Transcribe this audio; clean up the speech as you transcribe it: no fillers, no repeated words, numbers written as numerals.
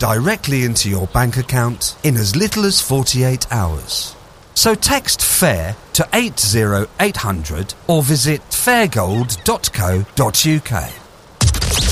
directly into your bank account in as little as 48 hours. So text FAIR to 80800 or visit fairgold.co.uk.